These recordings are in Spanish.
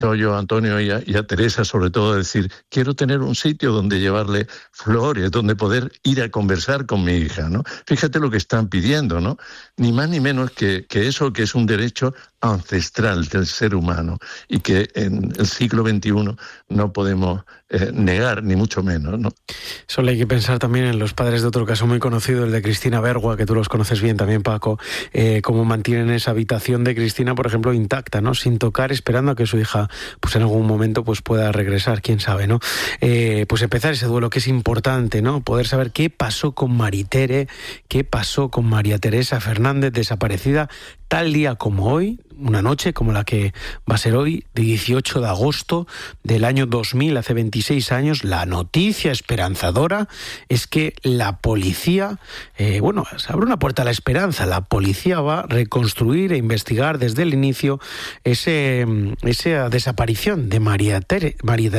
yo, Antonio, y a Teresa, sobre todo, decir, quiero tener un sitio donde llevarle flores, donde poder ir a conversar con mi hija, ¿no? Fíjate lo que están pidiendo, ¿no? Ni más ni menos que eso, que es un derecho ancestral del ser humano y que en el siglo XXI no podemos negar, ni mucho menos, ¿no? Solo hay que pensar también en los padres de otro caso muy conocido, el de Cristina Bergua, que tú los conoces bien también, Paco, cómo mantienen esa habitación de Cristina, por ejemplo, intacta, ¿no? Sin tocar, esperando a que su hija, pues en algún momento, pues pueda regresar, quién sabe, ¿no? Pues empezar ese duelo, que es importante, ¿no? Poder saber qué pasó con Maritere, qué pasó con María Teresa Fernández, desaparecida tal día como hoy, una noche como la que va a ser hoy, de 18 de agosto del año 2000, hace 26 años. La noticia esperanzadora es que la policía, se abre una puerta a la esperanza. La policía va a reconstruir e investigar desde el inicio esa desaparición de Maritere.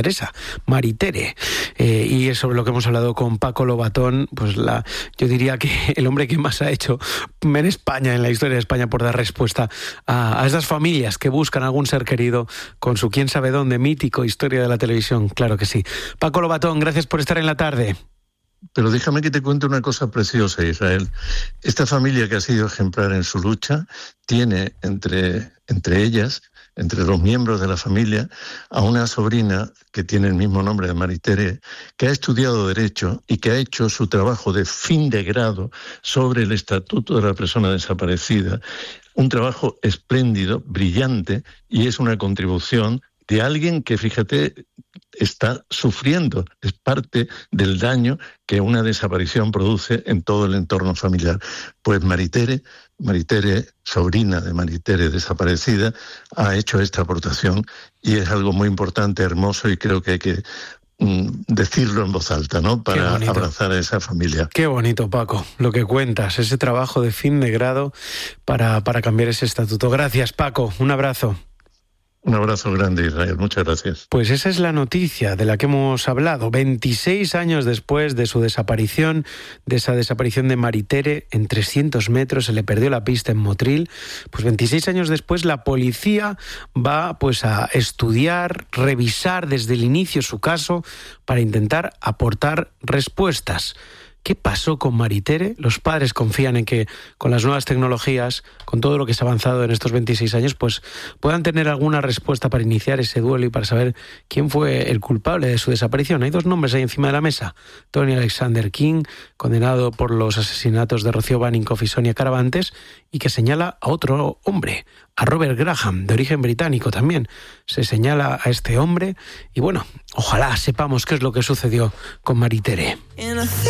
Y es sobre lo que hemos hablado con Paco Lobatón, pues yo diría que el hombre que más ha hecho en España, en la historia de España, por dar respuesta a estas familias que buscan algún ser querido con su quién sabe dónde, mítico, historia de la televisión. Claro que sí. Paco Lobatón, gracias por estar en la tarde. Pero déjame que te cuente una cosa preciosa, Israel. Esta familia, que ha sido ejemplar en su lucha, tiene entre ellas, entre los miembros de la familia, a una sobrina que tiene el mismo nombre de Maritere, que ha estudiado Derecho y que ha hecho su trabajo de fin de grado sobre el Estatuto de la Persona Desaparecida. Un trabajo espléndido, brillante, y es una contribución de alguien que, fíjate, está sufriendo, es parte del daño que una desaparición produce en todo el entorno familiar. Pues Maritere, sobrina de Maritere desaparecida, ha hecho esta aportación y es algo muy importante, hermoso, y creo que hay que decirlo en voz alta, ¿no? Para abrazar a esa familia. Qué bonito, Paco, lo que cuentas, ese trabajo de fin de grado para cambiar ese estatuto. Gracias, Paco, un abrazo. Un abrazo grande, Israel. Muchas gracias. Pues esa es la noticia de la que hemos hablado. 26 años después de su desaparición, de esa desaparición de Maritere, en 300 metros, se le perdió la pista en Motril. Pues 26 años después, la policía va pues a estudiar, revisar desde el inicio su caso para intentar aportar respuestas. ¿Qué pasó con Maritere? Los padres confían en que con las nuevas tecnologías, con todo lo que se ha avanzado en estos 26 años, pues puedan tener alguna respuesta para iniciar ese duelo y para saber quién fue el culpable de su desaparición. Hay dos nombres ahí encima de la mesa. Tony Alexander King, condenado por los asesinatos de Rocío Baninkoff y Sonia Caravantes, y que señala a otro hombre, a Robert Graham, de origen británico también. Se señala a este hombre y bueno, ojalá sepamos qué es lo que sucedió con Maritere.